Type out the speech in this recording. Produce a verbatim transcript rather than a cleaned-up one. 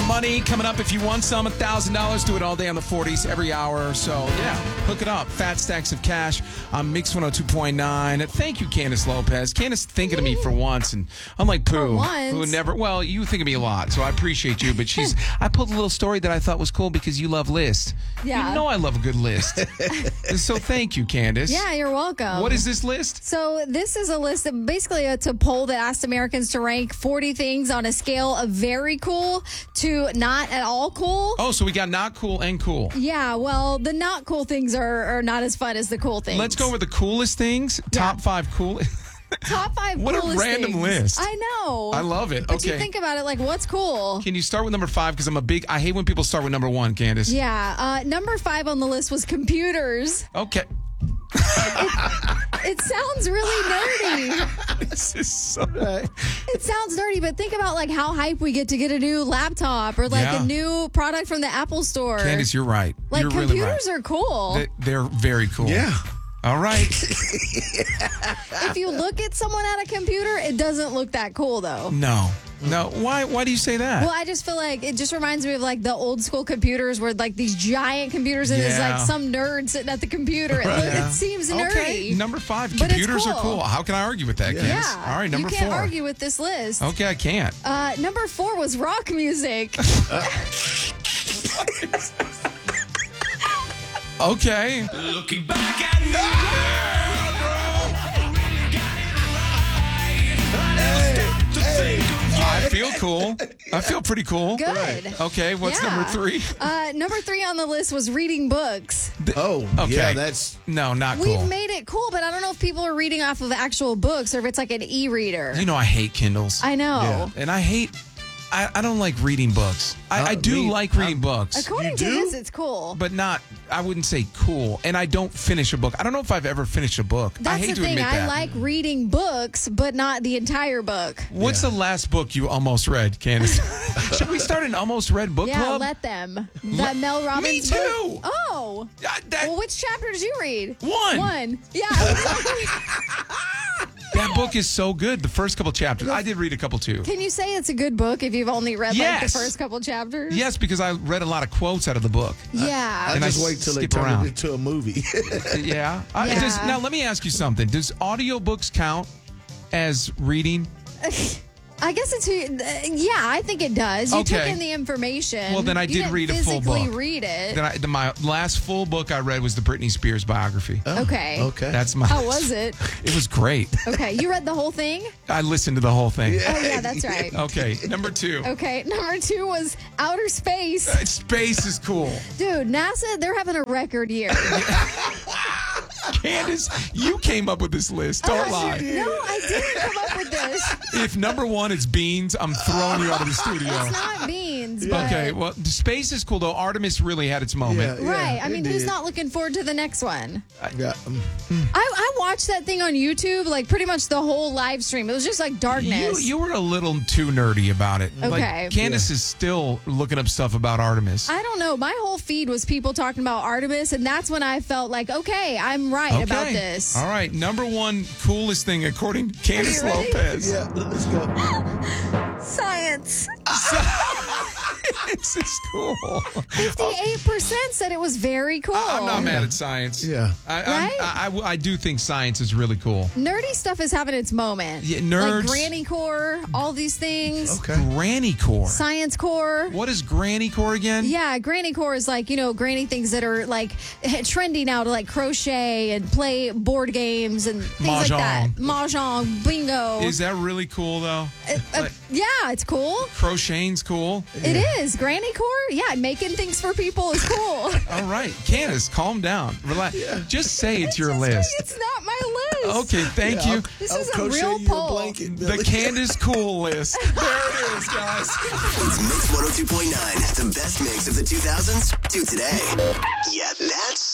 money coming up. If you want some, one thousand dollars. Do it all day on the forties, every hour or so. Yeah, hook it up. Fat stacks of cash on Mix one oh two point nine. Thank you, Candace Lopez. Candace thinking of me for once, and unlike Pooh, who never, well, you think of me a lot, so I appreciate you, but she's, I pulled a little story that I thought was cool because you love lists. Yeah. You know I love a good list. So thank you, Candace. Yeah, you're welcome. What is this list? So this is a list that basically it's a poll that asked Americans to rank forty things on a scale of very cool to not at all cool. Oh, so we got not cool and cool. Yeah, well, the not cool things are, are not as fun as the cool things. Let's go with the coolest things. Yeah. Top five cool. Top five what coolest a random things. list. I know. I love it. But okay. you think about it, like, what's cool? Can you start with number five? Because I'm a big, I hate when people start with number one, Candace. Yeah. Uh, number five on the list was computers. Okay. it, it sounds really nerdy. This is so right. It sounds nerdy, but think about like how hype we get to get a new laptop or like yeah. a new product from the Apple Store. Candace, you're right. Like you're computers really right. are cool. They, they're very cool. Yeah. All right. If you look at someone at a computer, it doesn't look that cool though. No. No. Why Why do you say that? Well, I just feel like it just reminds me of like the old school computers where like these giant computers and there's Yeah. like some nerd sitting at the computer. It, look, Yeah. it seems nerdy. Okay. Number five. But it's Computers are cool. cool. How can I argue with that, Yeah. Candace? Yeah. All right. Number you can't four. argue with this list. Okay, I can't. Uh, number four was rock music. Okay. Looking back at me. I feel cool. I feel pretty cool. Good. Okay, what's Yeah. number three? Uh, number three on the list was reading books. Oh, Okay. yeah, that's... No, not cool. We've made it cool, but I don't know if people are reading off of actual books or if it's like an e-reader. You know I hate Kindles. I know. Yeah. And I hate, I, I don't like reading books. I, Uh, I do me- like reading books, According You to do? this, it's cool. but not, I wouldn't say cool. And I don't finish a book. I don't know if I've ever finished a book. I That's hate the to thing. admit I that. like reading books, but not the entire book. What's Yeah. the last book you almost read, Candace? Should we start an almost read book Yeah, club? let them. Let- That Mel Robbins Me book? too. Oh. Yeah, that, Well, which chapter did you read? One. One. Yeah. exactly. that book is so good. The first couple chapters. I did read a couple too. Can you say it's a good book if you've only read like Yes. the first couple chapters? Yes, because I read a lot of quotes out of the book. Yeah. I And I just wait till they skip turn around. it into a movie. Yeah. I, Yeah. does, now, let me ask you something. Does audiobooks count as reading? I guess it's, uh, yeah, I think it does. You took Okay. in the information. Well, then I You did didn't read a full physically book. read it. Then I, the, my last full book I read was the Britney Spears biography. Okay. Okay. That's my. How was it? It was great. Okay, you read the whole thing? I listened to the whole thing. Oh, yeah, that's right. Okay, number two. Okay, number two was outer space. Space is cool. Dude, NASA, they're having a record year. Candace, you came up with this list. Don't lie. No, I didn't come up with this. If number one is beans, I'm throwing you out of the studio. It's not beans, but... Okay, well, space is cool, though. Artemis really had its moment. Yeah. Right. I it mean, who's did. not looking forward to the next one? Yeah, um, I, I watched that thing on YouTube, like pretty much the whole live stream. It was just like You, darkness. you were a little too nerdy about it. Okay. Like, Candace is still looking up stuff about Artemis. I don't know. My whole feed was people talking about Artemis, and that's when I felt like, okay, I'm right Okay. about this. All right, number one coolest thing according to Candace Are you ready? Lopez. yeah, let's go. Science. This is cool. fifty-eight percent said it was very cool. I'm not mad at science. Yeah. I, I'm- Right? I, I, I do think science is really cool. Nerdy stuff is having its moment. Yeah, nerds. Like Granny Core, all these things. Okay. Granny core. Science Core. What is Granny core again? Yeah, Granny Core is like, you know, granny things that are like trendy now to like crochet and play board games and things like that. Mahjong, bingo. Is that really cool though? Uh, uh, Like, yeah, it's cool. crocheting's cool. It is. Granny Core? Yeah, making things for people is cool. All right, Candace, calm down. Relax. Just say it's your Just list. like, it's not my list. Okay, thank you. This I'll is a crochet real you poll. a blanket, The Billy. Candace cool list. There it is, guys. It's Mix one oh two point nine, the best mix of the two thousands to today. Yeah, that's